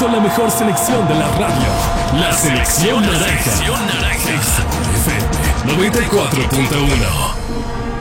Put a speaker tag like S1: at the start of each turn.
S1: con la mejor selección de la radio. La Selección Naranja. FM 94.1.